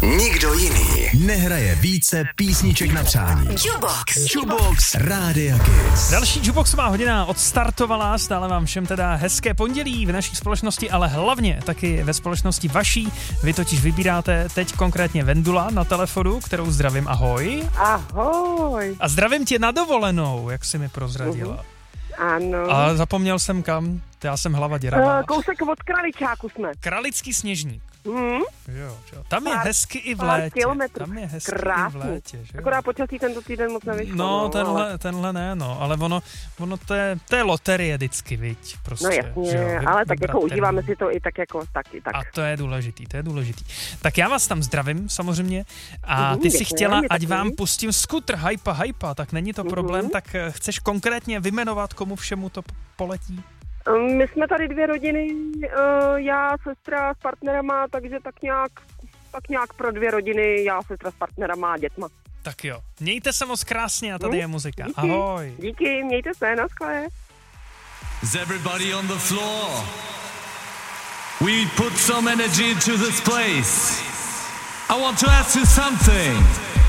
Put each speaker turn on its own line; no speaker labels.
Nikdo jiný
nehraje více písniček na přání. Jukebox Rádia Kiss.
Další Jukeboxová hodina odstartovala, stále vám všem teda hezké pondělí v naší společnosti, ale hlavně taky ve společnosti vaší. Vy totiž vybíráte teď konkrétně Vendula na telefonu, kterou zdravím, ahoj.
Ahoj.
A zdravím tě na dovolenou, jak jsi mi prozradila.
Ano.
A zapomněl jsem kam, já jsem hlava děravá.
Kousek od Kraličáku jsme.
Kralický Sněžník. Jo. Tam je hezky i v létě. Tam je hezky i v létě. Že?
Akorát počasí tento týden moc nevyšlo.
No, tenhle ne, no, ale ono to je loterie vždycky, viď, prostě.
No jasně,
že
ale tak jako užíváme si to i tak jako taky tak.
A to je důležitý. Tak já vás tam zdravím samozřejmě a ty si chtěla, ať vám pustím skutr hypa, tak není to problém, tak chceš konkrétně vyjmenovat, komu všemu to poletí?
My jsme tady 2 rodiny, já, sestra s partnerama, takže tak nějak pro 2 rodiny, já, sestra s partnerama a dětma.
Tak jo, mějte se moc krásně a tady je muzika.
Díky.
Ahoj.
Díky, mějte se, naschle.
Is everybody on the floor? We put some energy into this place. I want to ask you something.